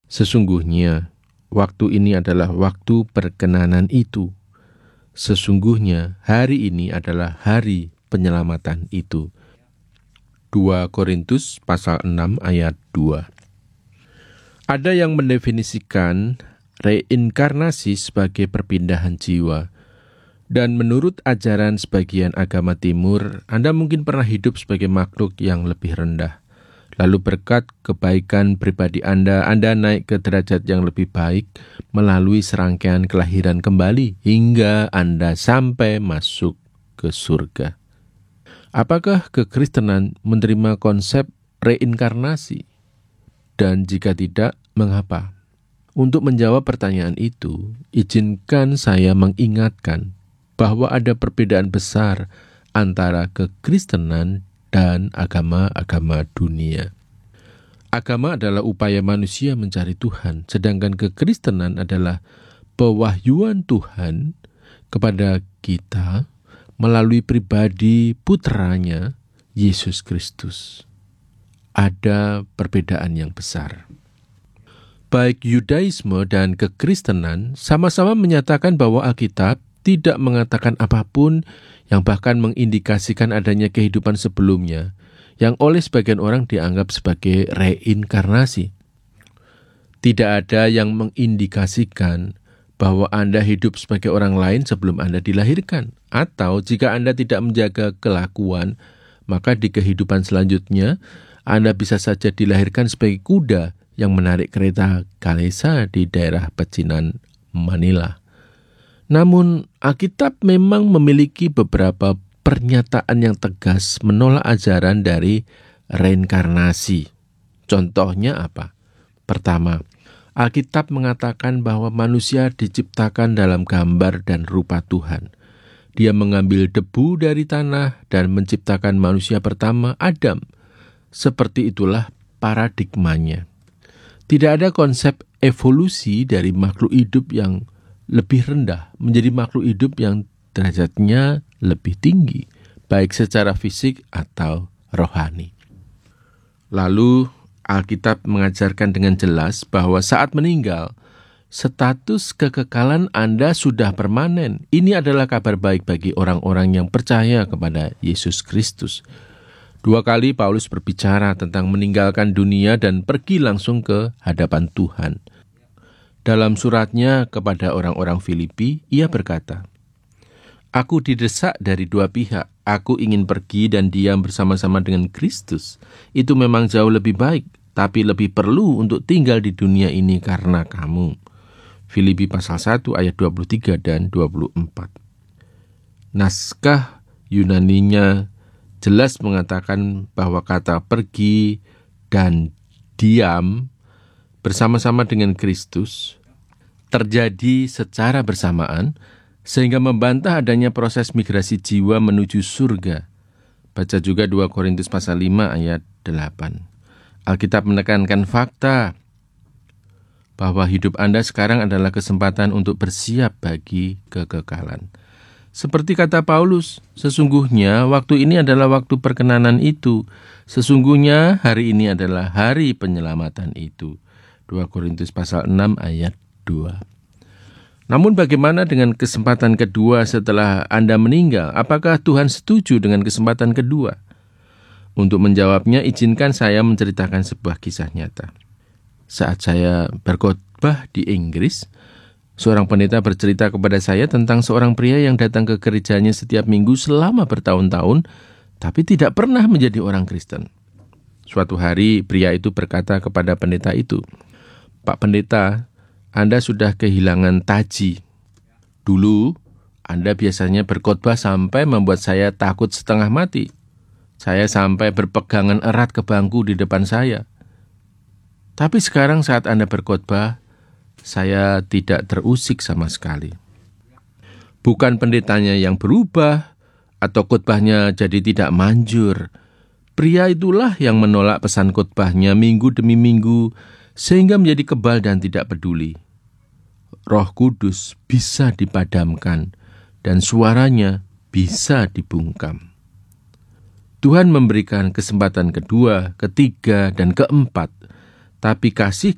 Sesungguhnya, waktu ini adalah waktu perkenanan itu. Sesungguhnya, hari ini adalah hari penyelamatan itu. 2 Korintus pasal 6 ayat 2. Ada yang mendefinisikan reinkarnasi sebagai perpindahan jiwa. Dan menurut ajaran sebagian agama timur, Anda mungkin pernah hidup sebagai makhluk yang lebih rendah. Lalu berkat kebaikan pribadi Anda naik ke derajat yang lebih baik melalui serangkaian kelahiran kembali hingga Anda sampai masuk ke surga. Apakah kekristenan menerima konsep reinkarnasi? Dan jika tidak, mengapa? Untuk menjawab pertanyaan itu, izinkan saya mengingatkan bahwa ada perbedaan besar antara kekristenan dan agama-agama dunia. Agama adalah upaya manusia mencari Tuhan, sedangkan kekristenan adalah pewahyuan Tuhan kepada kita melalui pribadi putranya, Yesus Kristus. Ada perbedaan yang besar. Baik Yudaisme dan kekristenan sama-sama menyatakan bahwa Alkitab tidak mengatakan apapun yang bahkan mengindikasikan adanya kehidupan sebelumnya, yang oleh sebagian orang dianggap sebagai reinkarnasi. Tidak ada yang mengindikasikan bahwa Anda hidup sebagai orang lain sebelum Anda dilahirkan, atau jika Anda tidak menjaga kelakuan, maka di kehidupan selanjutnya Anda bisa saja dilahirkan sebagai kuda yang menarik kereta Kalesa di daerah pecinan Manila. Namun, Alkitab memang memiliki beberapa pernyataan yang tegas menolak ajaran dari reinkarnasi. Contohnya apa? Pertama, Alkitab mengatakan bahwa manusia diciptakan dalam gambar dan rupa Tuhan. Dia mengambil debu dari tanah dan menciptakan manusia pertama, Adam. Seperti itulah paradigmanya. Tidak ada konsep evolusi dari makhluk hidup yang lebih rendah menjadi makhluk hidup yang derajatnya lebih tinggi, baik secara fisik atau rohani. Lalu Alkitab mengajarkan dengan jelas bahwa saat meninggal, status kekekalan Anda sudah permanen. Ini adalah kabar baik bagi orang-orang yang percaya kepada Yesus Kristus. 2 kali Paulus berbicara tentang meninggalkan dunia dan pergi langsung ke hadapan Tuhan. Dalam suratnya kepada orang-orang Filipi, ia berkata, "Aku didesak dari dua pihak. Aku ingin pergi dan diam bersama-sama dengan Kristus. Itu memang jauh lebih baik, tapi lebih perlu untuk tinggal di dunia ini karena kamu." Filipi pasal 1 ayat 23 dan 24. Naskah Yunaninya jelas mengatakan bahwa kata pergi dan diam bersama-sama dengan Kristus terjadi secara bersamaan, sehingga membantah adanya proses migrasi jiwa menuju surga. Baca juga 2 Korintus pasal 5 ayat 8. Alkitab menekankan fakta bahwa hidup Anda sekarang adalah kesempatan untuk bersiap bagi kekekalan. Seperti kata Paulus, sesungguhnya waktu ini adalah waktu perkenanan itu. Sesungguhnya hari ini adalah hari penyelamatan itu. 2 Korintus pasal 6 ayat 2. Namun bagaimana dengan kesempatan kedua setelah Anda meninggal? Apakah Tuhan setuju dengan kesempatan kedua? Untuk menjawabnya, izinkan saya menceritakan sebuah kisah nyata. Saat saya berkhotbah di Inggris, seorang pendeta bercerita kepada saya tentang seorang pria yang datang ke gerejanya setiap minggu selama bertahun-tahun, tapi tidak pernah menjadi orang Kristen. Suatu hari, pria itu berkata kepada pendeta itu, "Pak Pendeta, Anda sudah kehilangan taji. Dulu, Anda biasanya berkhotbah sampai membuat saya takut setengah mati. Saya sampai berpegangan erat ke bangku di depan saya. Tapi sekarang saat Anda berkhotbah, saya tidak terusik sama sekali." Bukan pendetanya yang berubah atau khotbahnya jadi tidak manjur. Pria itulah yang menolak pesan khotbahnya minggu demi minggu, sehingga menjadi kebal dan tidak peduli. Roh Kudus bisa dipadamkan dan suaranya bisa dibungkam. Tuhan memberikan kesempatan kedua, ketiga, dan keempat, tapi kasih